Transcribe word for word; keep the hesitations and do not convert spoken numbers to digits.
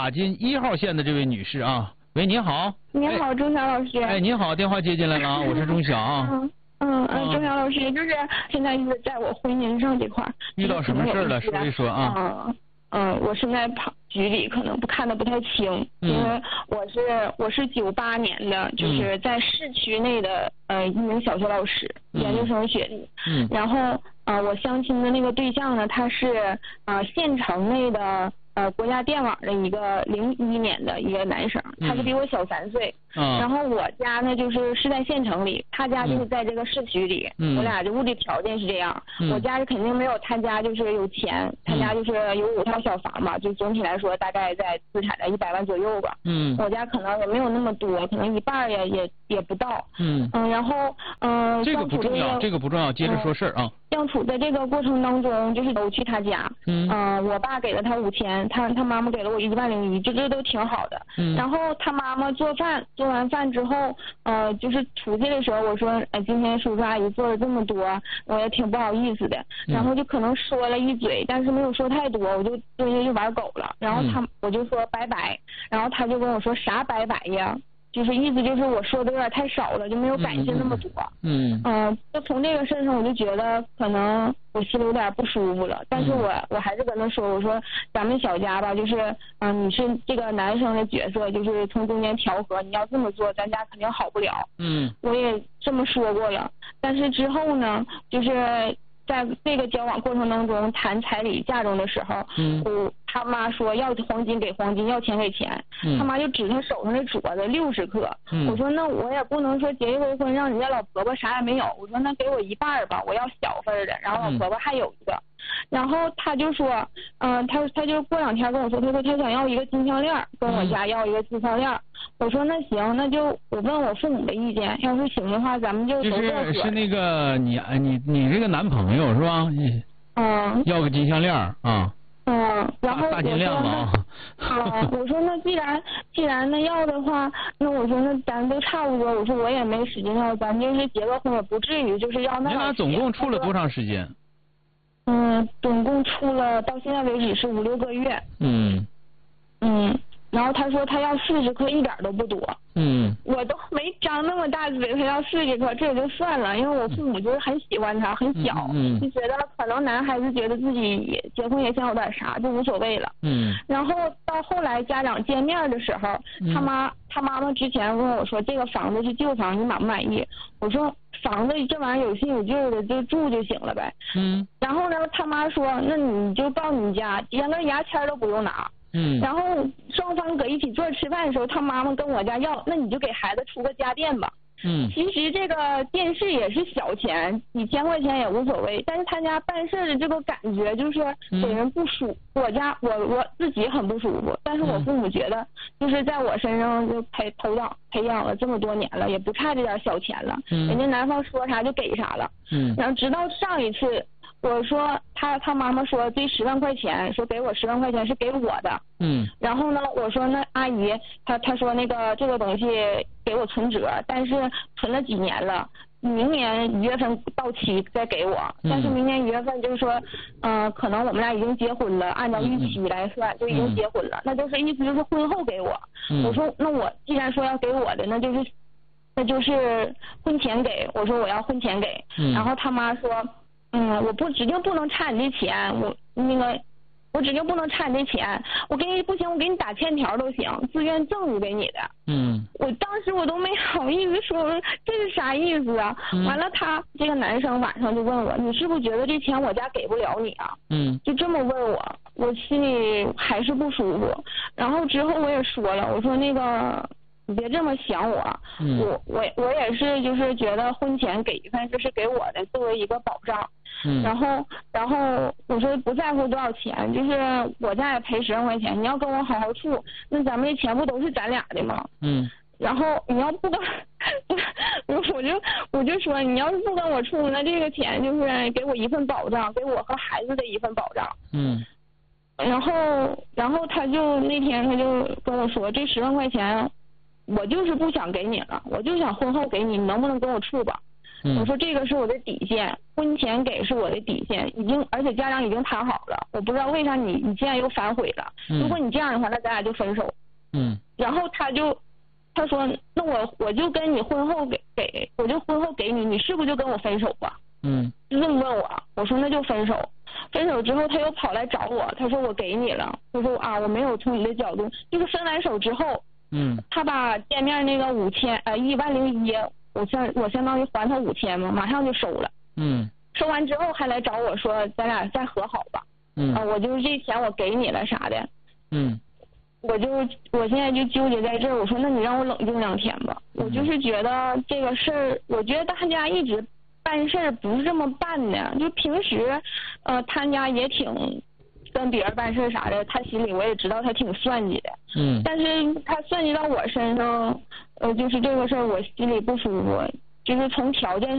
打进一号线的这位女士啊，喂，你好。 你好，钟晓老师。 哎，你好，电话接进来了啊，我是钟晓啊。 嗯嗯嗯，钟晓老师，就是现在就是在我婚姻上这块儿遇到什么事了？说一说啊。 嗯嗯，我现在跑局里可能不看的不太清， 嗯、 因为我是我是九八年的，就是在市区内的呃一名小学老师， 嗯、 研究生学历。 嗯。 然后呃我相亲的那个对象呢，他是啊、呃、县城内的。呃，国家电网的一个零一年的一个男生，他是比我小三岁。 嗯。 然后我家呢，就是是在县城里，他家就是在这个市区里。 嗯。 我俩的物质条件是这样。 嗯。 我家是肯定没有他家就是有钱，他家就是有五套小房嘛，就总体来说大概在资产在一百万左右吧。 嗯。 我家可能也没有那么多，可能一半也也也不到。 嗯。 嗯，然后嗯、呃， 这个不重要，这个不重要，接着说事儿啊。 相处在这个过程当中，就是我去他家。 嗯。 呃，我爸给了他五千。他他妈妈给了我一万零一，这这都挺好的。 嗯。 然后他妈妈做饭，做完饭之后，呃，就是出去的时候，我说，哎，今天叔叔阿姨做了这么多，我也挺不好意思的。然后就可能说了一嘴，但是没有说太多，我就直接就玩狗了。然后他， 嗯、 我就说拜拜，然后他就跟我说啥拜拜呀？就是意思就是我说的有点太少了，就没有感谢那么多。 嗯。 嗯、呃，就从这个事上，我就觉得可能我心里有点不舒服了。但是我、嗯、我还是跟他说，我说咱们小家吧，就是嗯、呃，你是这个男生的角色，就是从中间调和，你要这么做，咱家肯定好不了。 嗯。我也这么说过了，但是之后呢，就是在这个交往过程当中谈彩礼嫁妆的时候， 嗯， 我他妈说要黄金给黄金，要钱给钱， 嗯、 他妈就指他手上的镯子六十克， 嗯， 我说那我也不能说结一回婚让人家老婆婆啥也没有，我说那给我一半吧，我要小份的，然后老婆婆还有一个。嗯，然后他就说，嗯、呃，他他就过两天跟我说，他说他想要一个金项链，跟我家要一个金项链。嗯、我说那行，那就我问我父母的意见，要是行的话，咱们就都就是是那个你你你这个男朋友是吧？ 嗯。 要个金项链啊。 嗯，然后大金链子啊。 啊，我说那既然既然那要的话，那我说那咱都差不多，我说我也没使劲要，咱就是结个婚也不至于就是要那。 你俩总共处了多长时间？ 嗯，总共处了到现在为止是五六个月。 嗯。 嗯，然后他说他要四十克，一点都不多。 嗯。 我都没张那么大嘴，他要四十克，这也就算了，因为我父母就是很喜欢他，很小， 嗯， 就觉得可能男孩子觉得自己也结婚也想有点啥，就无所谓了。 嗯。 然后到后来家长见面的时候， 嗯、 他妈他妈妈之前问我说这个房子是旧房，你满不满意？我说房子这玩意儿有新有旧的，就住就行了呗。 嗯。 然后呢，他妈说那你就到你家，连个牙签都不用拿。 嗯， 然后双方搁一起坐着吃饭的时候，他妈妈跟我家要，那你就给孩子出个家电吧。 嗯， 其实这个电视也是小钱，几千块钱也无所谓，但是他家办事的这个感觉就是给人不舒服。嗯、我家我我自己很不舒服，但是我父母觉得就是在我身上就培培养培养了这么多年了，也不差这点小钱了。 嗯， 人家男方说啥就给啥了。 嗯， 然后直到上一次。我说他他妈妈说这十万块钱说给我十万块钱是给我的。 嗯。 然后呢，我说那阿姨，他他说那个这个东西给我存折，但是存了几年了，明年一月份到期再给我。 嗯、 但是明年一月份就是说，嗯、呃，可能我们俩已经结婚了，按照预期来算、嗯、就已经结婚了，那就是意思就是婚后给我。 嗯、 我说那我既然说要给我的，那就是那就是婚前给。我说我要婚前给。 嗯、 然后他妈说。嗯，我不指定不能差你的钱，我那个我指定不能差你的钱，我给你不行，我给你打欠条都行，自愿赠与给你的。 嗯， 我当时我都没好意思说，我说这是啥意思啊？ 嗯、 完了他，他这个男生晚上就问我，你是不是觉得这钱我家给不了你啊？ 嗯， 就这么问我，我心里还是不舒服。然后之后我也说了，我说那个。你别这么想我， 嗯、 我我我也是，就是觉得婚前给一份，就是给我的作为一个保障。 嗯。 然后然后我说不在乎多少钱，就是我家也赔十万块钱，你要跟我好好处，那咱们这钱不都是咱俩的吗？ 嗯。 然后你要不跟，我我就我就说你要是不跟我处，那这个钱就是给我一份保障，给我和孩子的一份保障。 嗯。 然后然后他就那天他就跟我说，这十万块钱。我就是不想给你了，我就想婚后给你，你能不能跟我处吧？ 嗯、 我说这个是我的底线，婚前给是我的底线，已经而且家长已经谈好了，我不知道为啥你你现在又反悔了。 嗯、 如果你这样的话，那咱俩就分手。 嗯。 然后他就他说那我我就跟你婚后给给我就婚后给你，你是不是就跟我分手吧？ 嗯。 就这么问我，我说那就分手。分手之后他又跑来找我，他说我给你了，他说啊我没有从你的角度，就是分完手之后， 嗯， 他把见面那个五千呃一万零一，我相我相当于还他五千嘛，马上就收了。 嗯。 收完之后还来找我说咱俩再和好吧。 嗯。 啊，我就是这钱我给你了啥的。 嗯。 我就我现在就纠结在这儿，我说那你让我冷静两天吧。 嗯、 我就是觉得这个事儿，我觉得大家一直办事儿不是这么办的，就平时，呃，他家也挺跟别人办事啥的，他心里我也知道他挺算计的。 嗯。 但是他算计到我身上，呃，就是这个事儿我心里不舒服，就是从条件。